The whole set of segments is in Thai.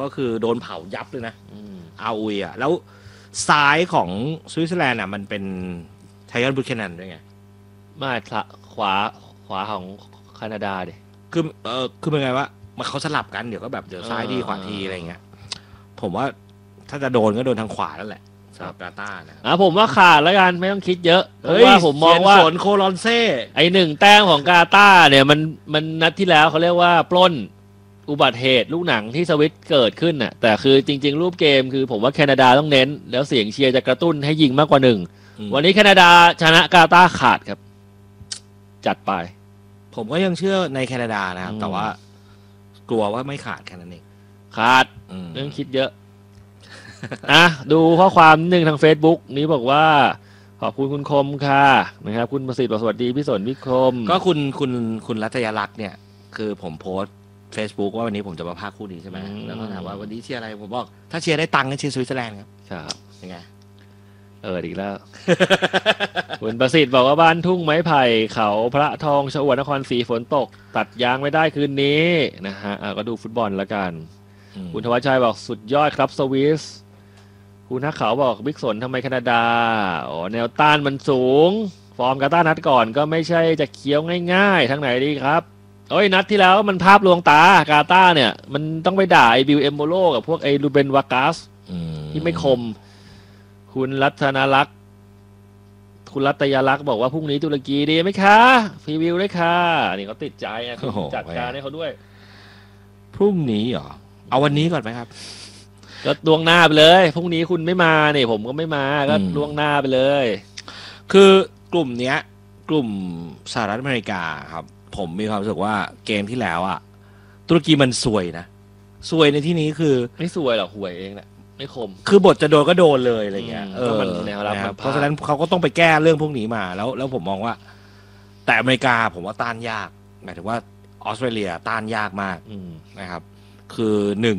ก็คือโดนเผายับเลยนะอาอุยอ่ะแล้วซ้ายของสวิตเซอร์แลนด์อ่ะมันเป็นไทยอนบุคเคนันด้วยไงไม่ขวาของแคนาดาดิคือเป็นไงวะมันเขาสลับกันเดี๋ยวก็แบบเดี๋ยวซ้ายทีขวาทีอะไรเงี้ยผมว่าถ้าจะโดนก็โดนทางขวานั่นแหละสำหรับกาตาร์นะผมว่าขาดแล้วกันไม่ต้องคิดเยอะเพราะว่าผมมองว่าสวนโคลอนเซ่ไอ1 แต้มของกาตาร์เนี่ยมันนัดที่แล้วเขาเรียกว่าปล้นอุบัติเหตุลูกหนังที่สวิตเกิดขึ้นน่ะแต่คือจริงๆรูปเกมคือผมว่าแคนาดาต้องเน้นแล้วเสียงเชียร์จะกระตุ้นให้ยิงมากกว่า1วันนี้แคนาดาชนะกาตาร์ขาดครับจัดไปผมก็ยังเชื่อในแคนาดานะครับแต่ว่ากลัวว่าไม่ขาดแค่นั้นเองขาดเรื่องคิดเยอะดูข้อความนึงทาง Facebook นี้บอกว่าขอบคุณคุณคมค่ะนะครับคุณประสิทธิ์บอกสวัสดีพี่สนพี่คมก็คุณรัตยลักษณ์เนี่ยคือผมโพสต์ Facebook ว่าวันนี้ผมจะมาพากคู่นี้ใช่ไหมแล้วก็ถามว่าวันนี้เชียร์อะไรผมบอกถ้าเชียร์ได้ตังค์ก็เชียร์สวิตเซอร์แลนด์ครับยังไงอีกแล้ว คุณประสิทธิ์บอกว่าบ้านทุ่งไม้ไผ่เขาพระทองชวดนครศรีฝนตกตัดยางไม่ได้คืนนี้นะฮะก็ดูฟุตบอลแล้วกันคุณธวัชชัยบอกสุดยอดครับสวิสคุณทักเขาบอกบิ๊กสนทำไมแคนาดาแนวต้านมันสูงฟอร์มกาตาร์นัดก่อนก็ไม่ใช่จะเคี้ยวง่ายๆทั้งไหนดีครับนัดที่แล้วมันภาพลวงตากาตาร์เนี่ยมันต้องไปด่าไอ้บิลเอมโบโลกับพวกไอ้ลูเบนวากัสที่ไม่คมคุณรัตนลักษณ์คุณรัตยลักษณ์บอกว่าพรุ่งนี้ตุรกีดีไหมคะพรีวิวด้วยค่ะนี่เขาติดใจจัดการให้เขาด้วยพรุ่งนี้เหรอเอาวันนี้ก่อนไหมครับก็ล่วงหน้าไปเลยพรุ่งนี้คุณไม่มาเนี่ยผมก็ไม่มาก็ล่วงหน้าไปเลยคือกลุ่มเนี้ยกลุ่มสหรัฐอเมริกาครับผมมีความรู้สึกว่าเกมที่แล้วอ่ะตุรกีมันซวยนะซวยในที่นี้คือไม่ซวยหรอกห่วยเองแหละไม่คมคือบทจะโดนก็โดนเลยอะไรเงี้ยมันแนวรับเพราะฉะนั้นเขาก็ต้องไปแก้เรื่องพวกนี้มาแล้วผมมองว่าแต่อเมริกาผมว่าต้านยากหมายถึงว่าออสเตรเลียต้านยากมากนะครับคือ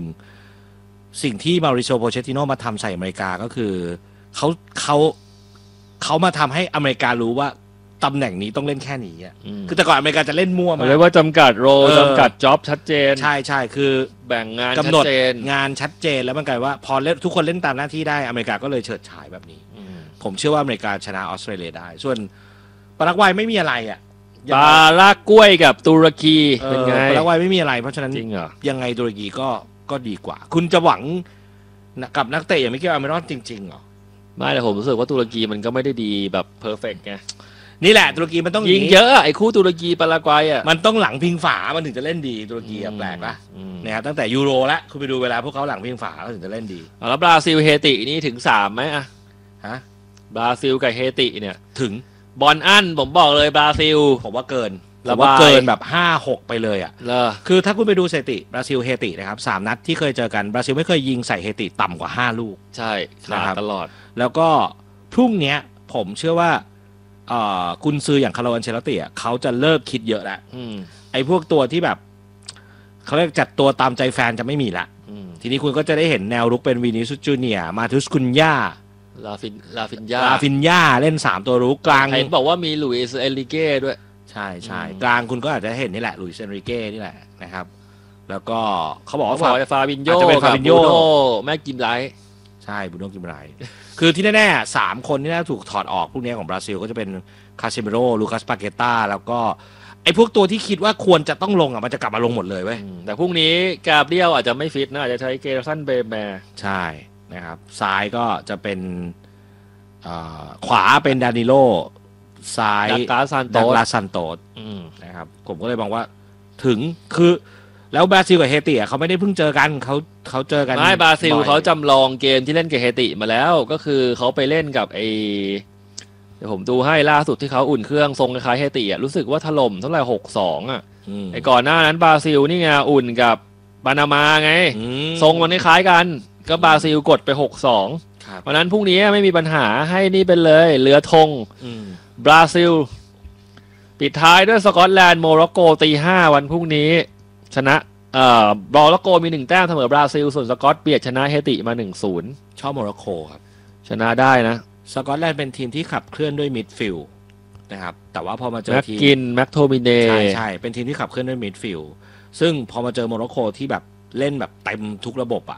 1สิ่งที่มาริโชโพเชตติโนมาทำใส่อเมริกาก็คือเขามาทำให้อเมริการู้ว่าตำแหน่งนี้ต้องเล่นแค่นี้คือแต่ก่อนอเมริกาจะเล่นมั่วมาเรียกว่าจำกัดโรจำกัดจ็อบชัดเจนใช่คือแบ่งงานกำหนดงานชัดเจนแล้วมันกลายว่าพอทุกคนเล่นตามหน้าที่ได้อเมริกาก็เลยเฉิดฉายแบบนี้ผมเชื่อว่าอเมริกาชนะออสเตรเลียได้ส่วนปารากวัยไม่มีอะไรปารากวัยกับตุรกีเป็นไงปารากวัยไม่มีอะไรเพราะฉะนั้นยังไงตุรกีก็ดีกว่าคุณจะหวังกับนักเตะอย่างมิเกล อาร์เมรอนจริงๆเหรอไม่แต่ผมรู้สึกว่าตุรกีมันก็ไม่ได้ดีแบบเพอร์เฟกต์ไงนี่แหละตุรกีมันต้องยิงเยอะไอ้คู่ตุรกีปารากวัยมันต้องหลังพิงฝามันถึงจะเล่นดีตุรกีแปลกป่ะนะครับตั้งแต่ยูโรแล้วคุณไปดูเวลาพวกเขาหลังพิงฝาเขาถึงจะเล่นดีแล้วบราซิลเฮตินี่ถึง3ไหมบราซิลกับเฮติเนี่ยถึงบอลอั้นผมบอกเลยบราซิลผมว่าเกินแบบ 5-6 ไปเลยคือถ้าคุณไปดูสถิติบราซิลเฮตินะครับ3นัดที่เคยเจอกันบราซิลไม่เคยยิงใส่เฮติต่ำกว่า5ลูกใช่นะครับตลอดแล้วก็พรุ่งนี้ผมเชื่อว่ากุนซืออย่างคาร์โล อันเชลอตติเขาจะเลิกคิดเยอะแล้วไอ้พวกตัวที่แบบเขาเรียกจัดตัวตามใจแฟนจะไม่มีละทีนี้คุณก็จะได้เห็นแนวรุกเป็นวินิซุสจูเนียร์มาทุสคุนย่าลาฟินญาเล่น3ตัวรุกกลางเห็นบอกว่ามีลุยส์เอลิเก้ด้วยใช่กลางคุณก็อาจจะเห็นนี่แหละลุยส์เอลิเก้นี่แหละนะครับแล้วก็เขาบอกว่าฟาบินโญ่กับบูโน่แม่กิมไลท์ใช่บูโน่กิมไลท์คือที่แน่ๆ3คนที่น่าถูกถอดออกพวกนี้ของบราซิลก็จะเป็นคาเซมิโร่ลูคัสปาเกต้าแล้วก็ไอ้พวกตัวที่คิดว่าควรจะต้องลงมันจะกลับมาลงหมดเลยเว้ยแต่พรุ่งนี้กาเบรียลอาจจะไม่ฟิตนะอาจจะใช้เกลสันเบแมร์ใช่นะครับซ้ายก็จะเป็นขวาเป็นดานิโลซ้ายดักลาซันโตสนะครับผมก็เลยมองว่าถึงคือแล้วบราซิลกับเฮติเขาไม่ได้เพิ่งเจอกันเขาเจอกันไม่บราซิลเขาจำลองเกมที่เล่นกับเฮติมาแล้วก็คือเขาไปเล่นกับเดี๋ยวผมดูให้ล่าสุดที่เขาอุ่นเครื่องทรงคล้ายเฮติรู้สึกว่าถล่มเท่าไหร่6-2ก่อนหน้านั้นบราซิลนี่ไงอุ่นกับปานามาไงทรงมันคล้ายกันก็บราซิลกดไป6-2เพราะนั้นพรุ่งนี้ไม่มีปัญหาให้นี่เป็นเลยเรือธงบราซิลปิดท้ายด้วยสกอตแลนด์โมร็อกโกตี 5วันพรุ่งนี้ชนะโมร็อกโกมี1 แต้มเสมอบราซิลส่วนสกอตเบียดชนะเฮติมา 1-0 ชอบโมร็อกโกครับชนะได้นะสกอตแลนด์เป็นทีมที่ขับเคลื่อนด้วยมิดฟิลด์นะครับแต่ว่าพอมาเจอทีมแม็กกินแม็กโทมิเน่ใช่เป็นทีมที่ขับเคลื่อนด้วยมิดฟิลด์ซึ่งพอมาเจอโมร็อกโกที่แบบเล่นแบบเต็มทุกระบบ